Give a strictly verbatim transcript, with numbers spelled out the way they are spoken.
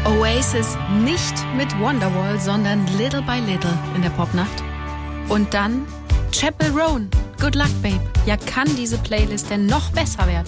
Oasis nicht mit Wonderwall, sondern Little by Little in der Popnacht. Und dann Chappell Roan, Good Luck Babe. Ja, kann diese Playlist denn noch besser werden?